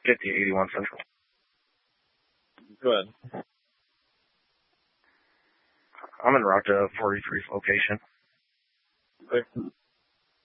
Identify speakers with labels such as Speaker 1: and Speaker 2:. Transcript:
Speaker 1: 5081 Central.
Speaker 2: Go ahead.
Speaker 1: I'm in route to 43's location.
Speaker 2: Okay.